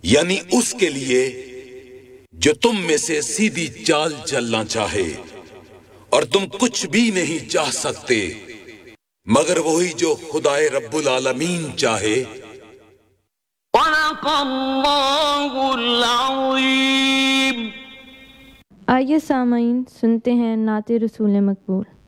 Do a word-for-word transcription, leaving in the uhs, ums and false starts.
यानी उसके लिए जो तुम में से सीधी चाल चलना चाहे, और तुम कुछ भी नहीं चाह सकते मगर वही जो खुदाए रब्बुल आलमीन चाहे। आइए सामाईन सुनते हैं नाते रसूल मकबूल।